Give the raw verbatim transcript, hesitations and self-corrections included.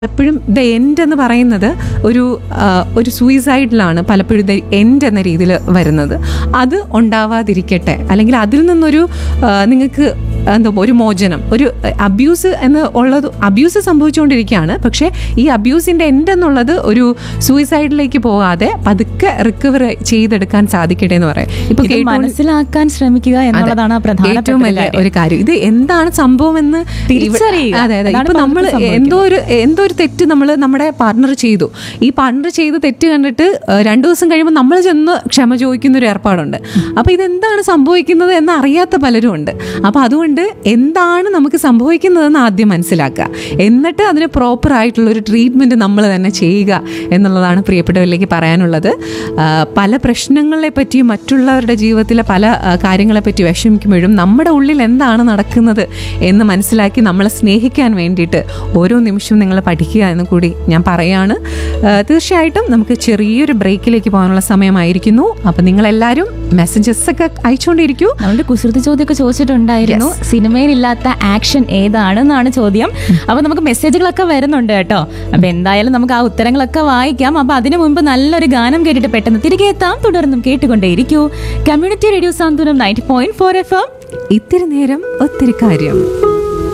പലപ്പോഴും the end എന്ന് പറയുന്നത് ഒരു ആ, ഒരു സൂയിസൈഡിലാണ് പലപ്പോഴും ദ എൻഡ് എന്ന രീതിയിൽ വരുന്നത്. അത് ഉണ്ടാവാതിരിക്കട്ടെ, അല്ലെങ്കിൽ അതിൽ നിന്നൊരു ആ, നിങ്ങൾക്ക് എന്താ ഒരു മോചനം, ഒരു അബ്യൂസ് എന്ന് ഉള്ളത് അബ്യൂസ് സംഭവിച്ചുകൊണ്ടിരിക്കുകയാണ്. പക്ഷേ ഈ അബ്യൂസിൻ്റെ എൻഡ് എന്നുള്ളത് ഒരു സൂയിസൈഡിലേക്ക് പോകാതെ പതുക്കെ റിക്കവർ ചെയ്തെടുക്കാൻ സാധിക്കട്ടെ എന്ന് പറയാം. ഇപ്പൊ ഇത് കേട്ടോണ്ട് മനസ്സിലാക്കാൻ ശ്രമിക്കുക എന്നുള്ളതാണ് ഏറ്റവും പ്രധാനപ്പെട്ട വലിയ ഒരു കാര്യം. ഇത് എന്താണ് സംഭവം എന്ന് തിരിച്ചറിയുക. അതെ അതെ അതാണ് ഇപ്പൊ ഇപ്പൊ നമ്മൾ നമുക്ക് സംഭവിക്കുന്നത്. എന്തോ ഒരു എന്തോ ഒരു തെറ്റ് നമ്മൾ നമ്മുടെ പാർട്ണർ ചെയ്തു. ഈ പാർട്ണർ ചെയ്ത് തെറ്റ് കണ്ടിട്ട് ഏഹ്, രണ്ടു ദിവസം കഴിയുമ്പോൾ നമ്മൾ ചെന്ന് ക്ഷമ ചോദിക്കുന്ന ഒരു ഏർപ്പാടുണ്ട്. അപ്പൊ ഇതെന്താണ് സംഭവിക്കുന്നത് എന്ന് അറിയാത്ത പലരും ഉണ്ട്. അപ്പൊ അതുകൊണ്ട് എന്താണ് നമുക്ക് സംഭവിക്കുന്നതെന്ന് ആദ്യം മനസ്സിലാക്കുക, എന്നിട്ട് അതിന് പ്രോപ്പർ ആയിട്ടുള്ള ഒരു ട്രീറ്റ്മെന്റ് നമ്മൾ തന്നെ ചെയ്യുക എന്നുള്ളതാണ് പ്രിയപ്പെട്ടവരിലേക്ക് പറയാനുള്ളത്. ആ, പല പ്രശ്നങ്ങളെ പറ്റിയും മറ്റുള്ളവരുടെ ജീവിതത്തിലെ പല ആ, കാര്യങ്ങളെ പറ്റി വിഷമിക്കുമ്പോഴും നമ്മുടെ ഉള്ളിൽ എന്താണ് നടക്കുന്നത് എന്ന് മനസ്സിലാക്കി നമ്മളെ സ്നേഹിക്കാൻ വേണ്ടിയിട്ട് ഓരോ നിമിഷവും നിങ്ങൾ പഠിക്കുക എന്ന് കൂടി ഞാൻ പറയാണ്. ആ, തീർച്ചയായിട്ടും നമുക്ക് ചെറിയൊരു ബ്രേക്കിലേക്ക് പോകാനുള്ള സമയമായിരിക്കുന്നു. അപ്പം നിങ്ങളെല്ലാവരും മെസ്സേജസ് ഒക്കെ അയച്ചുകൊണ്ടിരിക്കൂ. നമ്മുടെ കുസൃതി ചോദ്യമൊക്കെ ചോദിച്ചിട്ടുണ്ടായിരുന്നു, സിനിമയിലില്ലാത്ത ആക്ഷൻ ഏതാണെന്നാണ് ചോദ്യം. അപ്പൊ നമുക്ക് മെസ്സേജുകളൊക്കെ വരുന്നുണ്ട് കേട്ടോ. അപ്പൊ എന്തായാലും നമുക്ക് ആ ഉത്തരങ്ങളൊക്കെ വായിക്കാം. അപ്പൊ അതിനു മുമ്പ് നല്ലൊരു ഗാനം കേട്ടിട്ട് പെട്ടെന്ന് തിരികെ എത്താം. തുടർന്നും കേട്ടുകൊണ്ടേയിരിക്കൂ കമ്മ്യൂണിറ്റി റേഡിയോ സാന്ത്വനം ninety point four F M. ഇത്തിരി നേരം ഒത്തിരി കാര്യം.